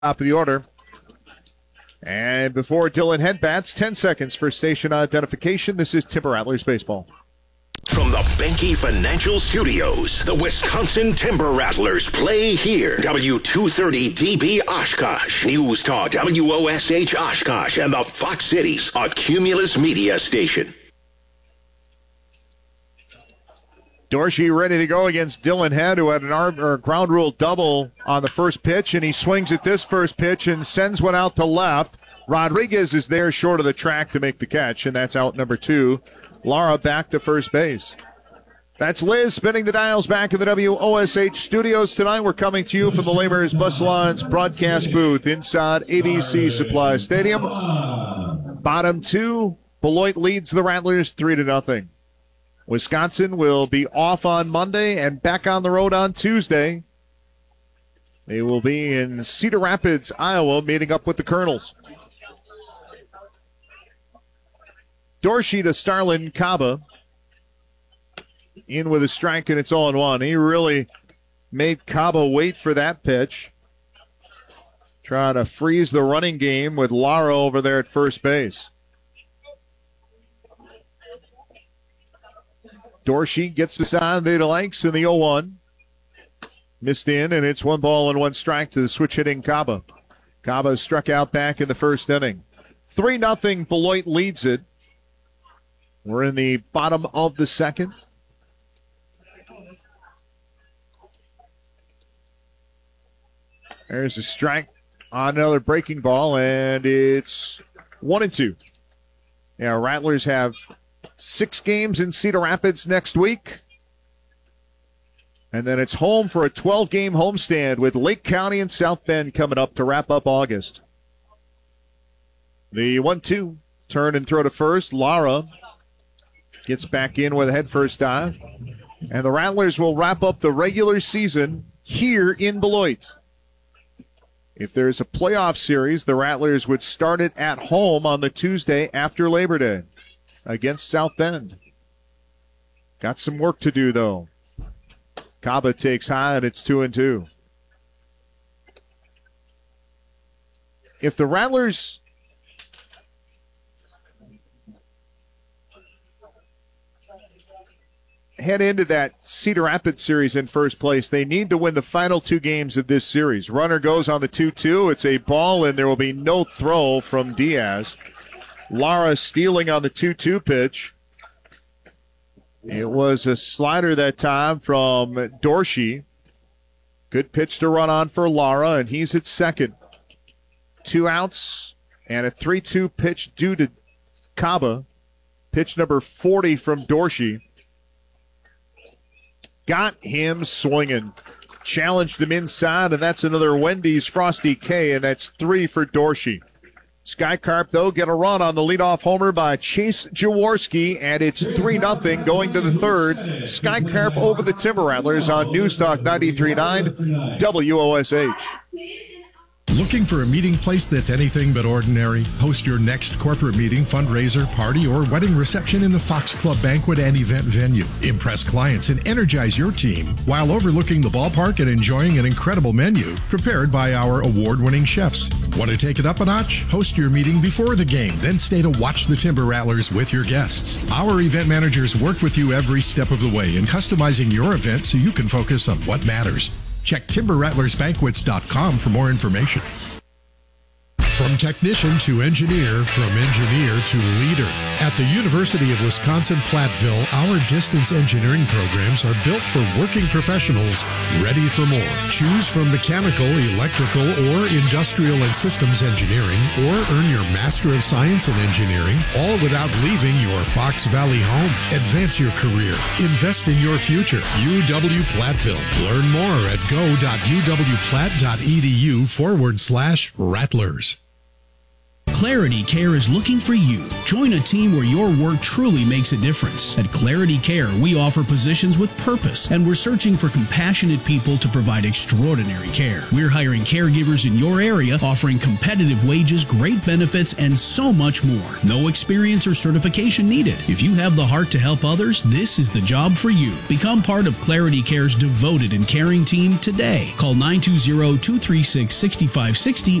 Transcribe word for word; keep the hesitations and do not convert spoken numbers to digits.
Top of the order. And before Dylan Head bats, ten seconds for station identification. This is Timber Rattlers Baseball. From the Benke Financial Studios, the Wisconsin Timber Rattlers play here. W two thirty D B Oshkosh, News Talk W O S H Oshkosh, and the Fox Cities, a Cumulus Media station. Dorsey ready to go against Dylan Head, who had an arm or ground rule double on the first pitch, and he swings at this first pitch and sends one out to left. Rodriguez is there short of the track to make the catch, and that's out number two. Lara back to first base. That's Liz spinning the dials back in the W O S H studios tonight. We're coming to you from the Laborers Bus Lines broadcast booth inside A B C Supply Stadium. Bottom two, Beloit leads the Rattlers three to nothing. Wisconsin will be off on Monday and back on the road on Tuesday. They will be in Cedar Rapids, Iowa, meeting up with the Colonels. Dorsey to Starlin Kaba. In with a strike, and it's all in one. He really made Kaba wait for that pitch. Trying to freeze the running game with Lara over there at first base. Dorsey gets the sign that he likes in the oh one. Missed in, and it's one ball and one strike to the switch-hitting Kaba. Kaba struck out back in the first inning. three nothing, Beloit leads it. We're in the bottom of the second. There's a strike on another breaking ball, and it's one and two. Yeah, Rattlers have six games in Cedar Rapids next week. And then it's home for a twelve-game homestand with Lake County and South Bend coming up to wrap up August. The one two, turn and throw to first. Lara gets back in with a head-first dive. And the Rattlers will wrap up the regular season here in Beloit. If there's a playoff series, the Rattlers would start it at home on the Tuesday after Labor Day against South Bend. Got some work to do, though. Kaba takes high, and it's two and two. If the Rattlers head into that Cedar Rapids series in first place, they need to win the final two games of this series. Runner goes on the two two. It's a ball, and there will be no throw from Diaz. Lara stealing on the two two pitch. It was a slider that time from Dorsey. Good pitch to run on for Lara, and he's at second. Two outs and a three two pitch due to Kaba. Pitch number forty from Dorsey. Got him swinging. Challenged him inside, and that's another Wendy's Frosty K, and that's three for Dorsey. Skycarp, though, get a run on the leadoff homer by Chase Jaworski, and it's three nothing going to the third. Skycarp over the Timber Rattlers on News Talk ninety-three point nine W O S H. Looking for a meeting place that's anything but ordinary? Host your next corporate meeting, fundraiser, party, or wedding reception in the Fox Club banquet and event venue. Impress clients and energize your team while overlooking the ballpark and enjoying an incredible menu prepared by our award-winning chefs. Want to take it up a notch? Host your meeting before the game, then stay to watch the Timber Rattlers with your guests. Our event managers work with you every step of the way in customizing your event so you can focus on what matters. Check timber rattlers banquets dot com for more information. From technician to engineer, from engineer to leader. At the University of Wisconsin-Platteville, our distance engineering programs are built for working professionals ready for more. Choose from mechanical, electrical, or industrial and systems engineering, or earn your Master of Science in Engineering, all without leaving your Fox Valley home. Advance your career. Invest in your future. U W-Platteville. Learn more at go.uwplatt.edu forward slash rattlers. Clarity Care is looking for you. Join a team where your work truly makes a difference. At Clarity Care, we offer positions with purpose, and we're searching for compassionate people to provide extraordinary care. We're hiring caregivers in your area, offering competitive wages, great benefits, and so much more. No experience or certification needed. If you have the heart to help others, this is the job for you. Become part of Clarity Care's devoted and caring team today. Call nine two zero, two three six, six five six zero